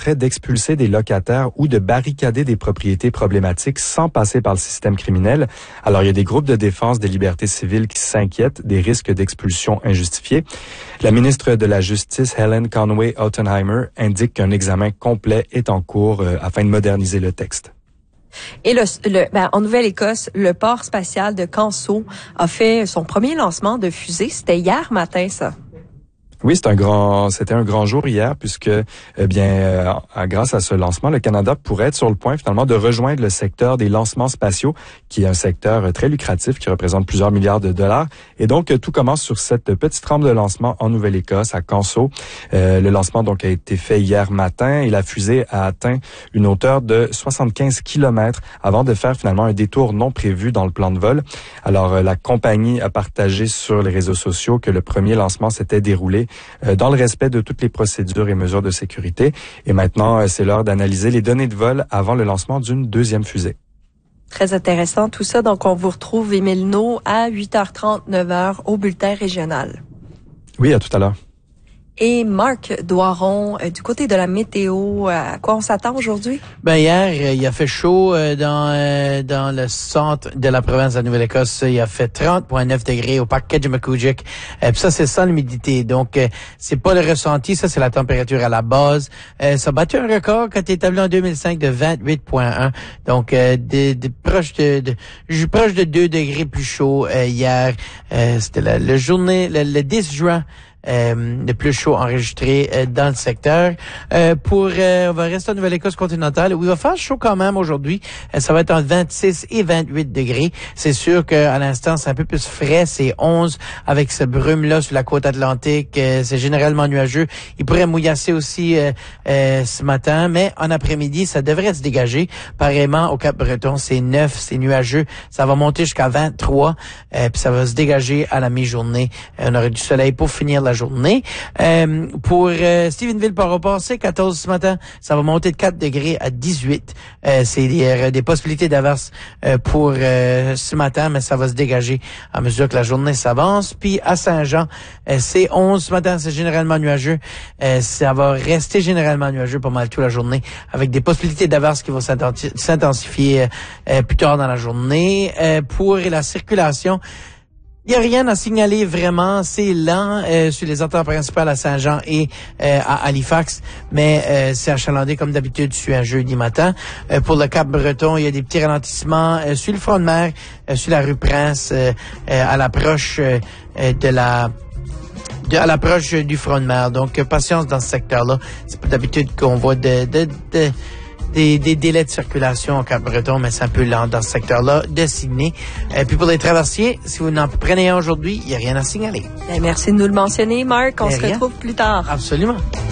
permettrait d'expulser des locataires ou de barricader des propriétés problématiques sans passer par le système criminel. Alors, il y a des groupes de défense des libertés civiles qui s'inquiètent des risques d'expulsion injustifiée. La ministre de la Justice, Helen Conway-Ottenheimer, indique qu'un examen complet est en cours afin de moderniser le texte. Et en Nouvelle-Écosse, le port spatial de Canso a fait son premier lancement de fusée. C'était hier matin, ça. Oui, c'était un grand jour hier puisque, grâce à ce lancement, le Canada pourrait être sur le point finalement de rejoindre le secteur des lancements spatiaux, qui est un secteur très lucratif qui représente plusieurs milliards de dollars. Et donc, tout commence sur cette petite rampe de lancement en Nouvelle-Écosse, à Canso. Le lancement donc a été fait hier matin et la fusée a atteint une hauteur de 75 km avant de faire finalement un détour non prévu dans le plan de vol. Alors, la compagnie a partagé sur les réseaux sociaux que le premier lancement s'était déroulé dans le respect de toutes les procédures et mesures de sécurité. Et maintenant, c'est l'heure d'analyser les données de vol avant le lancement d'une deuxième fusée. Très intéressant tout ça. Donc, on vous retrouve, Émile Naud, à 8h30, 9h au bulletin régional. Oui, à tout à l'heure. Et Marc Doiron, du côté de la météo, à quoi on s'attend aujourd'hui? Hier, il a fait chaud dans le centre de la province de la Nouvelle-Écosse. Il a fait 30,9 degrés au parc Kedgemakujik. Puis ça, c'est sans l'humidité. Donc, c'est pas le ressenti. Ça, c'est la température à la base. Ça a battu un record quand il est établi en 2005 de 28,1. Donc, proche de 2 degrés plus chaud hier. C'était le journée, le 10 juin. Le plus chaud enregistré dans le secteur. On va rester en Nouvelle-Écosse continentale où il va faire chaud quand même aujourd'hui. Ça va être entre 26 et 28 degrés. C'est sûr qu'à l'instant, c'est un peu plus frais. C'est 11 avec ce brume-là sur la côte atlantique. C'est généralement nuageux. Il pourrait mouillasser aussi ce matin, mais en après-midi, ça devrait se dégager. Pareillement, au Cap-Breton, c'est 9, c'est nuageux. Ça va monter jusqu'à 23, puis ça va se dégager à la mi-journée. On aurait du soleil pour finir la journée. Pour Stephenville, Port-au-Port, c'est 14 ce matin. Ça va monter de 4 degrés à 18. C'est des possibilités d'averse pour ce matin, mais ça va se dégager à mesure que la journée s'avance. Puis à Saint-Jean, c'est 11 ce matin. C'est généralement nuageux. Ça va rester généralement nuageux pas mal toute la journée, avec des possibilités d'averse qui vont s'intensifier plus tard dans la journée. Pour la circulation, il n'y a rien à signaler vraiment. C'est lent sur les artères principales à Saint-Jean et à Halifax, mais c'est achalandé comme d'habitude sur un jeudi matin. Pour le Cap-Breton, il y a des petits ralentissements sur le front de mer, sur la rue Prince, à l'approche à l'approche du front de mer. Donc, patience dans ce secteur-là. C'est pas d'habitude qu'on voit des délais de circulation au Cap-Breton, mais c'est un peu lent dans ce secteur-là de Sydney. Puis pour les traversiers, si vous n'en prenez un aujourd'hui, il n'y a rien à signaler. Merci de nous le mentionner, Marc. On se retrouve plus tard. Absolument.